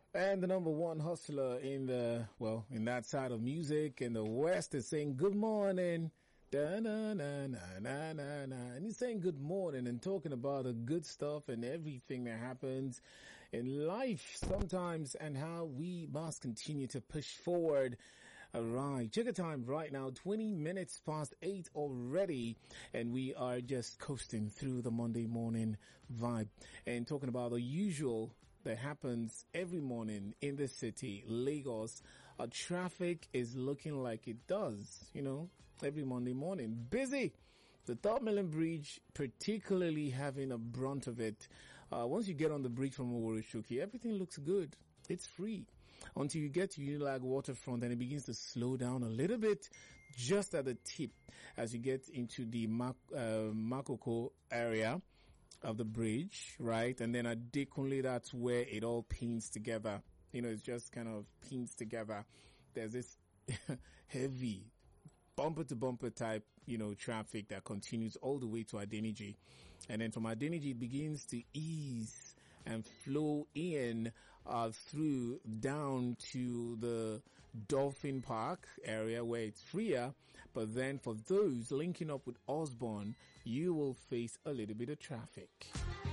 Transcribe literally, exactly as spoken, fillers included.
And the number one hustler in the, well, in that side of music in the West is saying good morning. Da, na, na, na, na, na, na. And he's saying good morning and talking about the good stuff and everything that happens in life sometimes and how we must continue to push forward. All right. Check the time right now, twenty minutes past eight already. And we are just coasting through the Monday morning vibe and talking about the usual that happens every morning in the city, Lagos. Uh, traffic is looking like it does, you know, every Monday morning. Busy. The Third Mainland Bridge particularly having a brunt of it. Uh, once you get on the bridge from Oworishoki, everything looks good. It's free until you get to Unilag Waterfront and it begins to slow down a little bit just at the tip as you get into the Mak- uh, Makoko area of the bridge, right? And then at Dekunle, that's where it all pins together. You know, it's just kind of pins together. There's this heavy bumper to bumper type, you know, traffic that continues all the way to Adeniji. And then from Adeniji, it begins to ease and flow in, uh, through down to the Dolphin Park area where it's freer. But then for those linking up with Osborne, you will face a little bit of traffic.